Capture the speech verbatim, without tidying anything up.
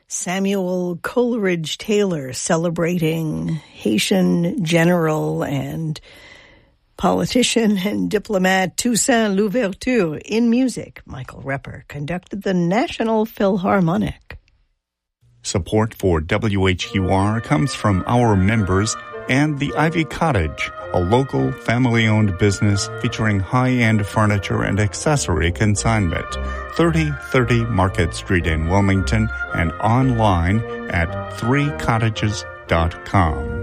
Samuel Coleridge Taylor celebrating Haitian general and politician and diplomat Toussaint Louverture. In music, Michael Repper conducted the National Philharmonic. Support for W H U R comes from our members and the Ivy Cottage, a local family-owned business featuring high-end furniture and accessory consignment. thirty thirty Market Street in Wilmington and online at three cottages dot com.